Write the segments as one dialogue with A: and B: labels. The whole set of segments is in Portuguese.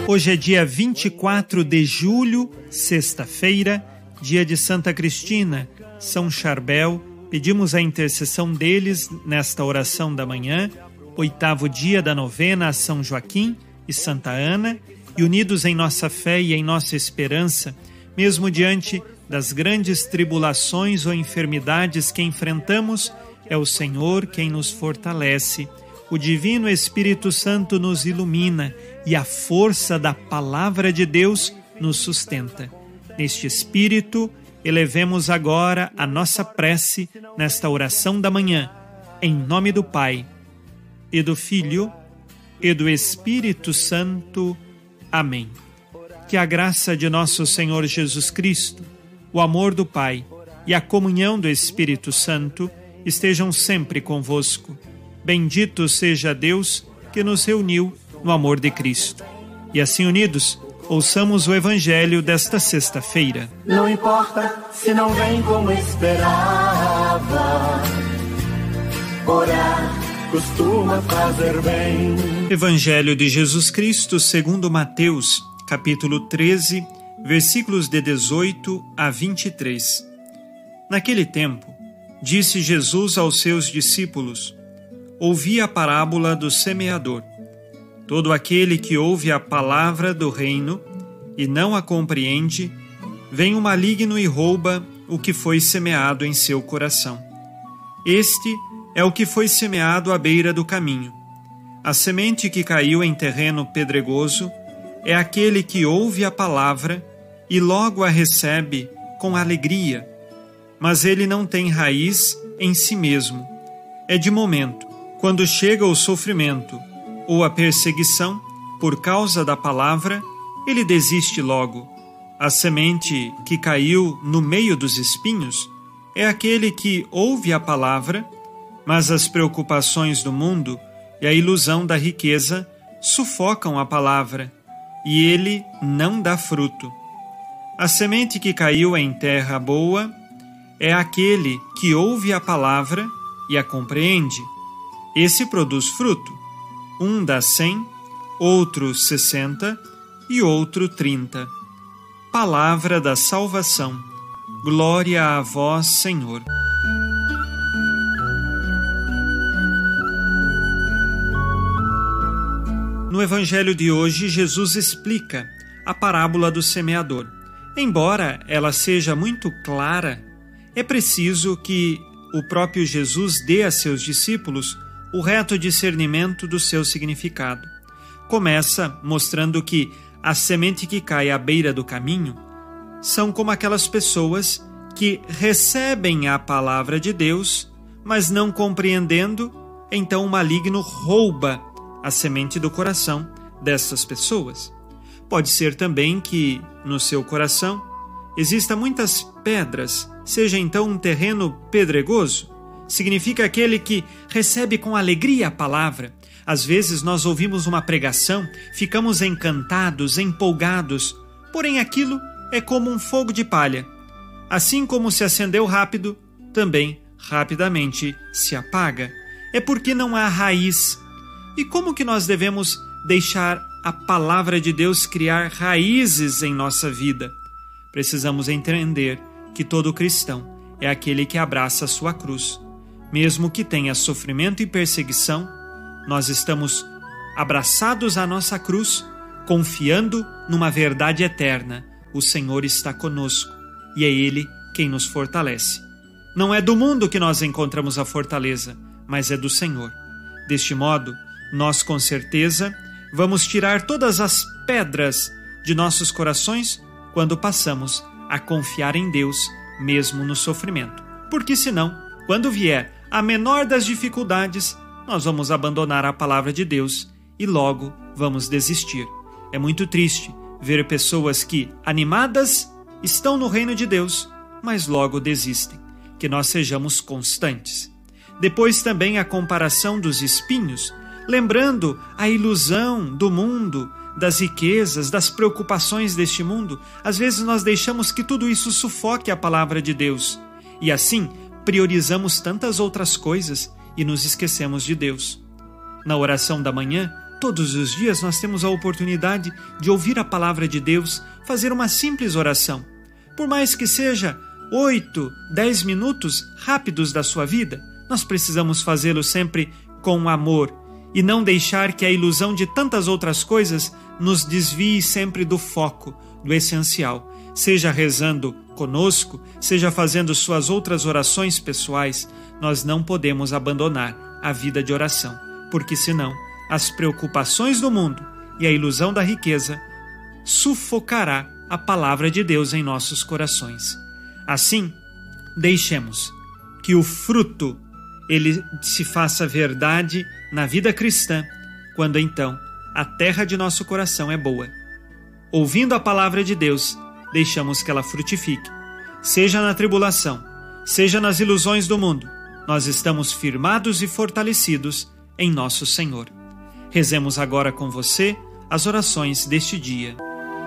A: Hoje é dia 24 de julho, sexta-feira, dia de Santa Cristina, São Charbel. Pedimos a intercessão deles nesta oração da manhã, 8º dia da novena a São Joaquim e Santa Ana, e unidos em nossa fé e em nossa esperança, mesmo diante das grandes tribulações ou enfermidades que enfrentamos, é o Senhor quem nos fortalece. O Divino Espírito Santo nos ilumina e a força da Palavra de Deus nos sustenta. Neste espírito, elevemos agora a nossa prece nesta oração da manhã, em nome do Pai, e do Filho, e do Espírito Santo. Amém. Que a graça de nosso Senhor Jesus Cristo, o amor do Pai e a comunhão do Espírito Santo estejam sempre convosco. Bendito seja Deus que nos reuniu no amor de Cristo. E assim unidos, ouçamos o Evangelho desta sexta-feira.
B: Não importa se não vem como esperava, orar costuma fazer bem.
A: Evangelho de Jesus Cristo segundo Mateus, capítulo 13, versículos de 18 a 23. Naquele tempo, disse Jesus aos seus discípulos: ouvi a parábola do semeador. Todo aquele que ouve a palavra do reino e não a compreende, vem o maligno e rouba o que foi semeado em seu coração. Este é o que foi semeado à beira do caminho. A semente que caiu em terreno pedregoso é aquele que ouve a palavra e logo a recebe com alegria, mas ele não tem raiz em si mesmo. É de momento. Quando chega o sofrimento ou a perseguição por causa da palavra, ele desiste logo. A semente que caiu no meio dos espinhos é aquele que ouve a palavra, mas as preocupações do mundo e a ilusão da riqueza sufocam a palavra, e ele não dá fruto. A semente que caiu em terra boa é aquele que ouve a palavra e a compreende. Esse produz fruto. Um dá 100, outro 60 e outro 30. Palavra da salvação. Glória a vós, Senhor. No Evangelho de hoje, Jesus explica a parábola do semeador. Embora ela seja muito clara, é preciso que o próprio Jesus dê a seus discípulos o reto discernimento do seu significado. Começa mostrando que a semente que cai à beira do caminho são como aquelas pessoas que recebem a palavra de Deus, mas não compreendendo, então o maligno rouba a semente do coração dessas pessoas. Pode ser também que no seu coração existam muitas pedras, seja então um terreno pedregoso. Significa aquele que recebe com alegria a palavra. Às vezes nós ouvimos uma pregação, ficamos encantados, empolgados, porém aquilo é como um fogo de palha. Assim como se acendeu rápido, também rapidamente se apaga. É porque não há raiz. E como que nós devemos deixar a palavra de Deus criar raízes em nossa vida? Precisamos entender que todo cristão é aquele que abraça a sua cruz. Mesmo que tenha sofrimento e perseguição, nós estamos abraçados à nossa cruz, confiando numa verdade eterna. O Senhor está conosco e é Ele quem nos fortalece. Não é do mundo que nós encontramos a fortaleza, mas é do Senhor. Deste modo, nós com certeza vamos tirar todas as pedras de nossos corações quando passamos a confiar em Deus, mesmo no sofrimento. Porque senão, quando vier a menor das dificuldades, nós vamos abandonar a palavra de Deus e logo vamos desistir. É muito triste ver pessoas que, animadas, estão no reino de Deus, mas logo desistem. Que nós sejamos constantes. Depois também a comparação dos espinhos, lembrando a ilusão do mundo, das riquezas, das preocupações deste mundo. Às vezes nós deixamos que tudo isso sufoque a palavra de Deus. E assim, priorizamos tantas outras coisas e nos esquecemos de Deus. Na oração da manhã, todos os dias nós temos a oportunidade de ouvir a palavra de Deus, fazer uma simples oração. Por mais que seja 8, 10 minutos rápidos da sua vida, nós precisamos fazê-lo sempre com amor e não deixar que a ilusão de tantas outras coisas nos desvie sempre do foco, do essencial. Seja rezando conosco, seja fazendo suas outras orações pessoais, nós não podemos abandonar a vida de oração, porque senão as preocupações do mundo e a ilusão da riqueza sufocará a palavra de Deus em nossos corações. Assim, deixemos que o fruto ele se faça verdade na vida cristã, quando então a terra de nosso coração é boa. Ouvindo a palavra de Deus, deixamos que ela frutifique. Seja na tribulação, seja nas ilusões do mundo, nós estamos firmados e fortalecidos em nosso Senhor. Rezemos agora com você as orações deste dia.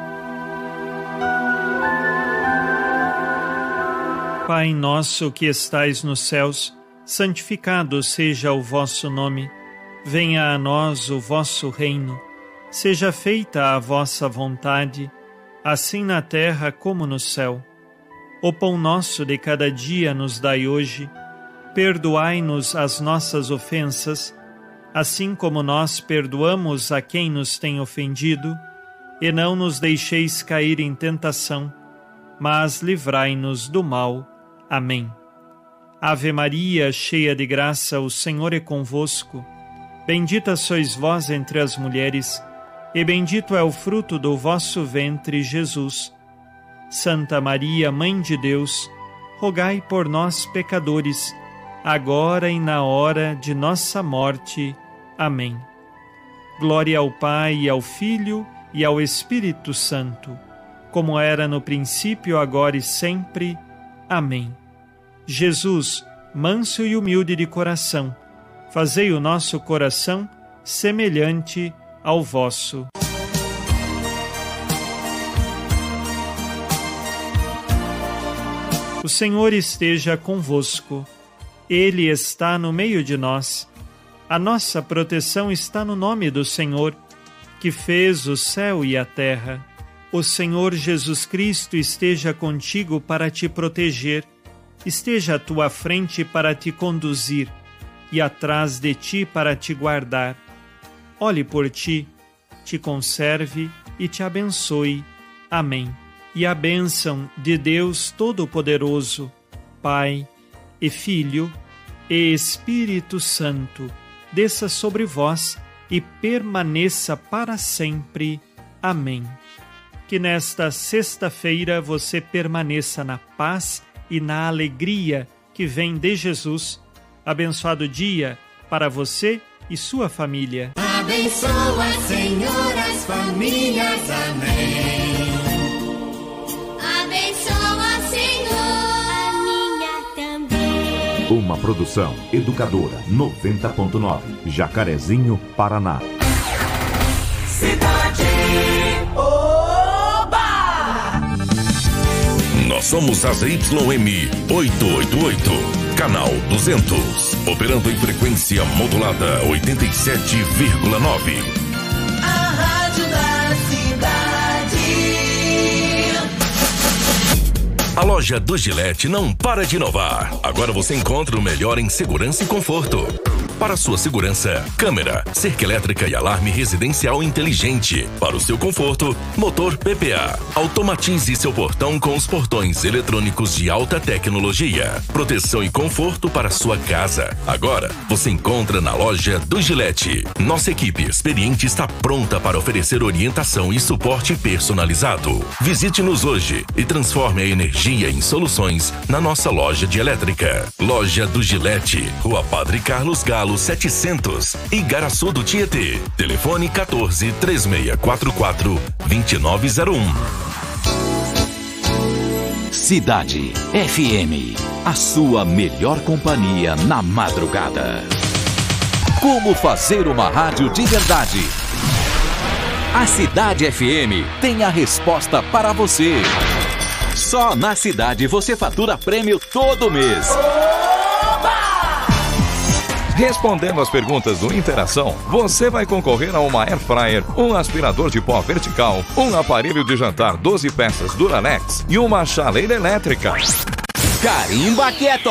A: Pai nosso que estais nos céus, santificado seja o vosso nome. Venha a nós o vosso reino. Seja feita a vossa vontade, assim na terra como no céu. O pão nosso de cada dia nos dai hoje. Perdoai-nos as nossas ofensas, assim como nós perdoamos a quem nos tem ofendido, e não nos deixeis cair em tentação, mas livrai-nos do mal. Amém. Ave Maria, cheia de graça, o Senhor é convosco. Bendita sois vós entre as mulheres, e bendito é o fruto do vosso ventre, Jesus. Santa Maria, Mãe de Deus, rogai por nós, pecadores, agora e na hora de nossa morte. Amém. Glória ao Pai, e ao Filho, e ao Espírito Santo, como era no princípio, agora e sempre. Amém. Jesus, manso e humilde de coração, fazei o nosso coração semelhante ao vosso. O Senhor esteja convosco. Ele está no meio de nós. A nossa proteção está no nome do Senhor, que fez o céu e a terra. O Senhor Jesus Cristo esteja contigo para te proteger, esteja à tua frente para te conduzir e atrás de ti para te guardar. Olhe por ti, te conserve e te abençoe. Amém. E a bênção de Deus Todo-Poderoso, Pai e Filho e Espírito Santo, desça sobre vós e permaneça para sempre. Amém. Que nesta sexta-feira você permaneça na paz e na alegria que vem de Jesus. Abençoado dia para você e sua família.
C: Abençoa, Senhor, as famílias. Amém. Abençoa, Senhor, a minha também.
D: Uma produção Educadora 90.9, Jacarezinho, Paraná.
C: Cidade. Oba!
E: Nós somos a ZYM 888, canal 200, operando em frequência modulada 87,9.
C: A rádio da cidade.
E: A loja do Gillette não para de inovar. Agora você encontra o melhor em segurança e conforto. Para sua segurança, câmera, cerca elétrica e alarme residencial inteligente. Para o seu conforto, motor PPA. Automatize seu portão com os portões eletrônicos de alta tecnologia. Proteção e conforto para sua casa. Agora, você encontra na loja do Gillette. Nossa equipe experiente está pronta para oferecer orientação e suporte personalizado. Visite-nos hoje e transforme a energia em soluções na nossa loja de elétrica. Loja do Gillette, Rua Padre Carlos Galo 700, Igaraçu do Tietê. Telefone 14 3644 2901.
F: Cidade FM, a sua melhor companhia na madrugada. Como fazer uma rádio de verdade? A Cidade FM tem a resposta para você. Só na Cidade você fatura prêmio todo mês.
G: Respondendo as perguntas do Interação, você vai concorrer a uma Air Fryer, um aspirador de pó vertical, um aparelho de jantar 12 peças Duralex e uma chaleira elétrica.
F: Carimba Quieto!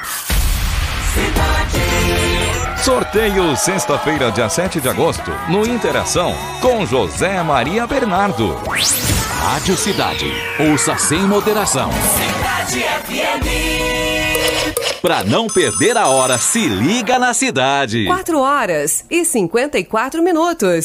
G: Sorteio sexta-feira, dia 7 de agosto, no Interação, com José Maria Bernardo.
F: Rádio Cidade. Ouça sem moderação.
C: Cidade FM.
F: Pra não perder a hora, se liga na cidade.
H: 4 horas e 54 minutos.